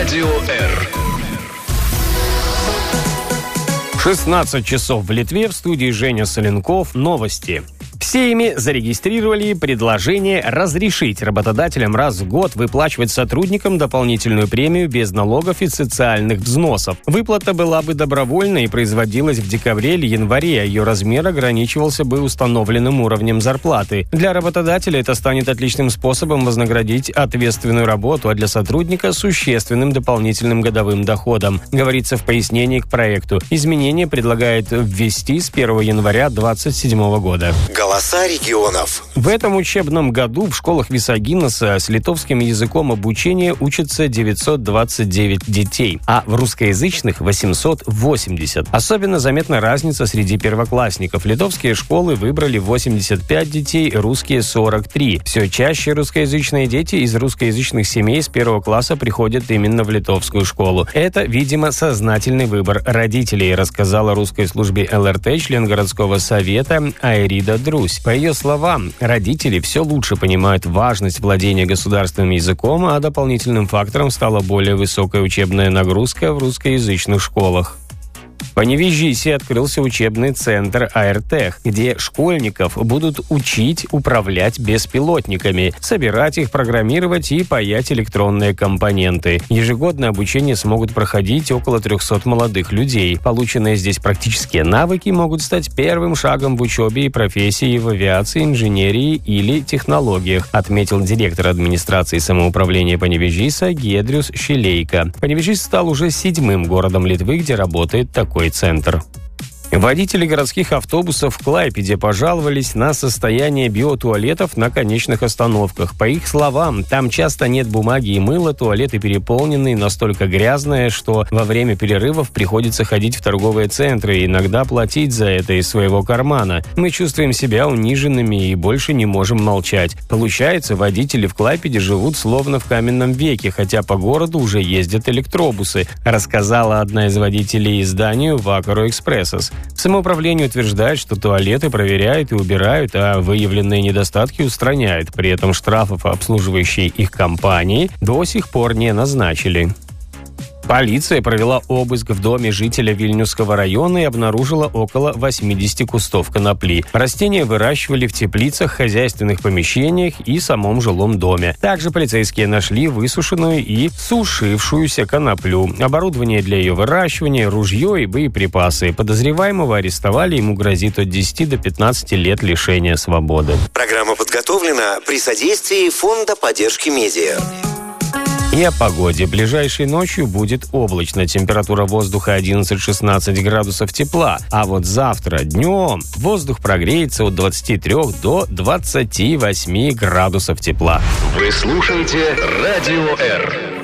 Радио Р. 16 часов в Литве. В студии Женя Соленков. Новости. В Сейме зарегистрировали предложение разрешить работодателям раз в год выплачивать сотрудникам дополнительную премию без налогов и социальных взносов. Выплата была бы добровольной и производилась в декабре или январе, а ее размер ограничивался бы установленным уровнем зарплаты. Для работодателя это станет отличным способом вознаградить ответственную работу, а для сотрудника – существенным дополнительным годовым доходом, говорится в пояснении к проекту. Изменение предлагает ввести с 1 января 2027 года. Голоса регионов. В этом учебном году в школах Висагинеса с литовским языком обучения учатся 929 детей, а в русскоязычных 880. Особенно заметна разница среди первоклассников. Литовские школы выбрали 85 детей, русские 43. Все чаще русскоязычные дети из русскоязычных семей с первого класса приходят именно в литовскую школу. Это, видимо, сознательный выбор родителей, рассказала русской службе ЛРТ член городского совета Айрида Друсь. По ее словам, родители все лучше понимают важность владения государственным языком, а дополнительным фактором стала более высокая учебная нагрузка в русскоязычных школах. В Паневежисе открылся учебный центр АРТех, где школьников будут учить управлять беспилотниками, собирать их, программировать и паять электронные компоненты. Ежегодное обучение смогут проходить около 300 молодых людей. Полученные здесь практические навыки могут стать первым шагом в учебе и профессии в авиации, инженерии или технологиях, отметил директор администрации самоуправления Паневежиса Гедрюс Шилейко. Паневежис стал уже 7-м городом Литвы, где работает такой центр. Водители городских автобусов в Клайпеде пожаловались на состояние биотуалетов на конечных остановках. По их словам, там часто нет бумаги и мыла, туалеты переполнены, настолько грязные, что во время перерывов приходится ходить в торговые центры и иногда платить за это из своего кармана. Мы чувствуем себя униженными и больше не можем молчать. Получается, водители в Клайпеде живут словно в каменном веке, хотя по городу уже ездят электробусы, рассказала одна из водителей изданию Вакаро Экспрессос. В самоуправлении утверждают, что туалеты проверяют и убирают, а выявленные недостатки устраняют. При этом штрафов обслуживающей их компании до сих пор не назначили. Полиция провела обыск в доме жителя Вильнюсского района и обнаружила около 80 кустов конопли. Растения выращивали в теплицах, хозяйственных помещениях и самом жилом доме. Также полицейские нашли высушенную и сушившуюся коноплю, оборудование для ее выращивания, ружье и боеприпасы. Подозреваемого арестовали, ему грозит от 10 до 15 лет лишения свободы. Программа подготовлена при содействии Фонда поддержки медиа. И о погоде. Ближайшей ночью будет облачно. Температура воздуха 11-16 градусов тепла. А вот завтра днем воздух прогреется от 23 до 28 градусов тепла. Вы слушаете Радио Р.